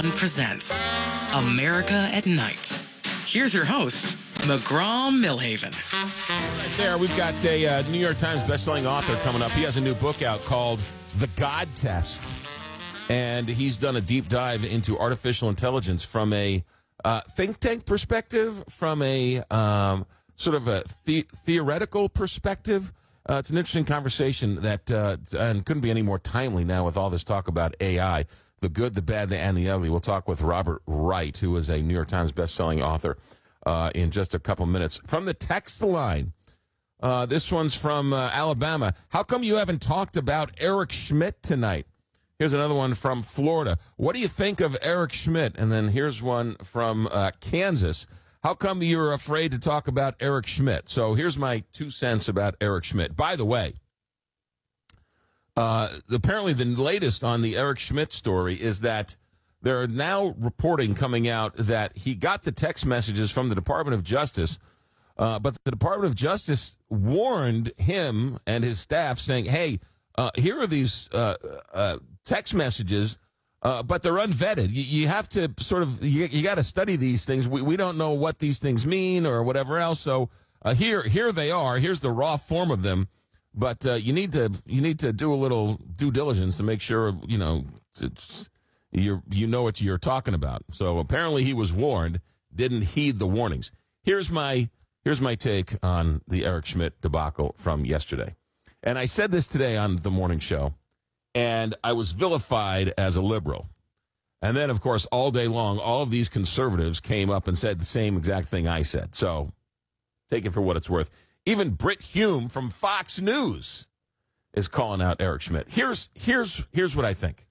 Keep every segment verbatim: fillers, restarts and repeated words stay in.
One presents America at Night. Here's your host, McGraw Millhaven. Right there, we've got a uh, New York Times bestselling author coming up. He has a new book out called The God Test. And he's done a deep dive into artificial intelligence from a uh, think tank perspective, from a um, sort of a the- theoretical perspective. Uh, it's an interesting conversation that uh, and couldn't be any more timely now with all this talk about A I, the good, the bad, and the ugly. We'll talk with Robert Wright, who is a New York Times bestselling author, uh, in just a couple minutes. From the text line, uh, this one's from uh, Alabama. How come you haven't talked about Eric Schmidt tonight? Here's another one from Florida. What do you think of Eric Schmidt? And then here's one from uh, Kansas. How come you're afraid to talk about Eric Schmidt? So here's my two cents about Eric Schmidt. By the way, uh, apparently the latest on the Eric Schmidt story is that there are now reporting coming out that he got the text messages from the Department of Justice, uh, but the Department of Justice warned him and his staff saying, hey, uh, here are these uh, uh, text messages. Uh, but they're unvetted. You, you have to sort of, you, you got to study these things. We, we don't know what these things mean or whatever else. So uh, here here they are. Here's the raw form of them. But uh, you need to you need to do a little due diligence to make sure, you know, it's, you you know what you're talking about. So apparently he was warned, didn't heed the warnings. Here's my here's my take on the Eric Schmidt debacle from yesterday. And I said this today on the morning show. And I was vilified as a liberal. And then, of course, all day long, all of these conservatives came up and said the same exact thing I said. So take it for what it's worth. Even Brit Hume from Fox News is calling out Eric Schmidt. Here's, here's, here's what I think.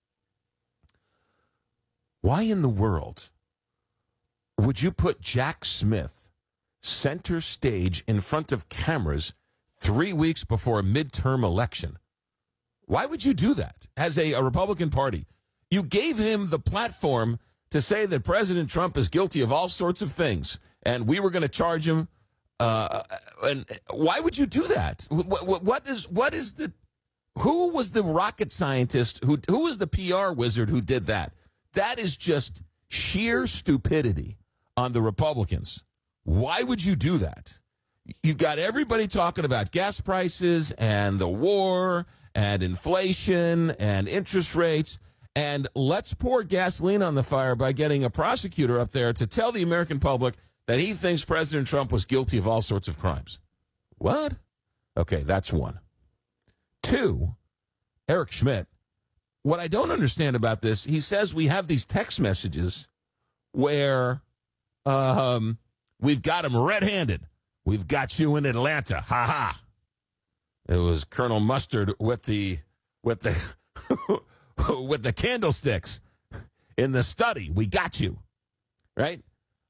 Why in the world would you put Jack Smith center stage in front of cameras three weeks before a midterm election? Why would you do that as a, a Republican Party? You gave him the platform to say that President Trump is guilty of all sorts of things, and we were going to charge him. Uh, and why would you do that? What, what is what is the who was the rocket scientist who who was the P R wizard who did that? That is just sheer stupidity on the Republicans. Why would you do that? You've got everybody talking about gas prices and the war and inflation and interest rates, and let's pour gasoline on the fire by getting a prosecutor up there to tell the American public that he thinks President Trump was guilty of all sorts of crimes. What? Okay, that's one. Two, Eric Schmidt. What I don't understand about this, he says we have these text messages where um, we've got him red-handed. We've got you in Atlanta. Ha ha. It was Colonel Mustard with the with the with the candlesticks in the study. We got you. Right?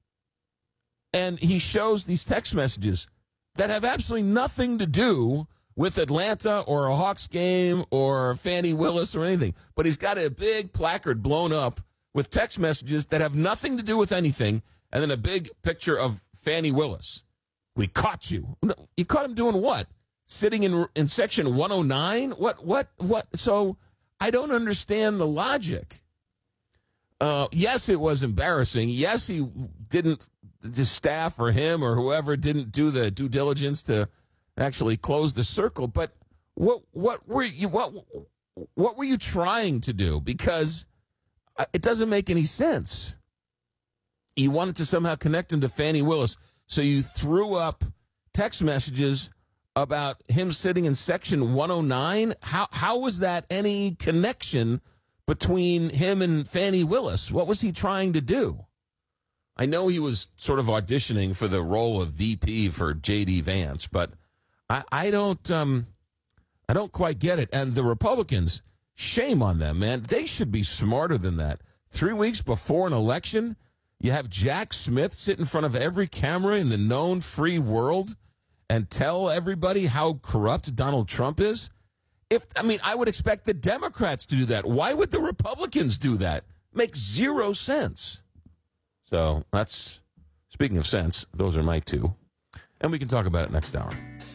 And he shows these text messages that have absolutely nothing to do with Atlanta or a Hawks game or Fannie Willis or anything. But he's got a big placard blown up with text messages that have nothing to do with anything, and then a big picture of Fannie Willis. We caught you. You caught him doing what? Sitting in in section one oh nine? What, what, what? So I don't understand the logic. Uh, yes, it was embarrassing. Yes, he didn't, the staff or him or whoever didn't do the due diligence to actually close the circle. But what, what were you, what, what were you trying to do? Because it doesn't make any sense. You wanted to somehow connect him to Fannie Willis. So you threw up text messages about him sitting in section one oh nine. How how was that any connection between him and Fannie Willis? What was he trying to do? I know he was sort of auditioning for the role of V P for J D Vance, but I, I don't um I don't quite get it. And the Republicans, shame on them, man. They should be smarter than that. Three weeks before an election, you have Jack Smith sit in front of every camera in the known free world and tell everybody how corrupt Donald Trump is? If I mean, I would expect the Democrats to do that. Why would the Republicans do that? Makes zero sense. So that's, speaking of sense, those are my two. And we can talk about it next hour.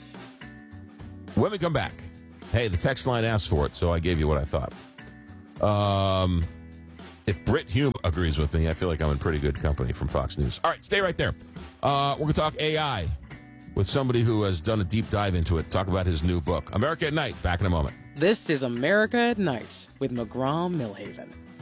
When we come back, hey, the text line asked for it, so I gave you what I thought. Um, If Brit Hume agrees with me, I feel like I'm in pretty good company from Fox News. All right, stay right there. Uh, we're going to talk A I with somebody who has done a deep dive into it. Talk about his new book, America at Night. Back in a moment. This is America at Night with McGraw Millhaven.